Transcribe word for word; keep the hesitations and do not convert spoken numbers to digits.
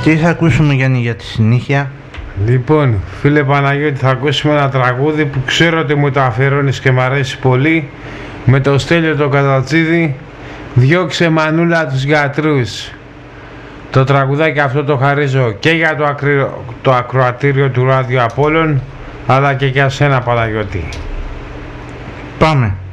Τι θα ακούσουμε, Γιάννη, για τη συνήθεια? Λοιπόν, φίλε Παναγιώτη, θα ακούσουμε ένα τραγούδι που ξέρω ότι μου το αφιερώνεις και μ' αρέσει πολύ, με το Στέλιο το Κατατσίδη, «Διώξε μανούλα τους γιατρούς». Το τραγουδάκι αυτό το χαρίζω και για το, ακρι... το ακροατήριο του Ράδιο Απόλλων, αλλά και για σένα, Παναγιώτη. Πάμε.